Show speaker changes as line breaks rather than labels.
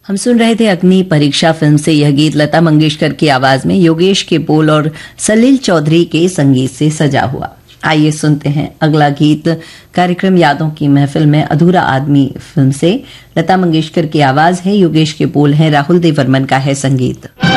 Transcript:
हम सुन रहे थे अग्नि परीक्षा फिल्म से यह गीत लता मंगेशकर की आवाज में योगेश के बोल और सलील चौधरी के संगीत से सजा हुआ। आइए सुनते हैं अगला गीत कार्यक्रम यादों की महफिल में अधूरा आदमी फिल्म से। लता मंगेशकर की आवाज है, योगेश के बोल हैं, राहुल देव बर्मन का है संगीत।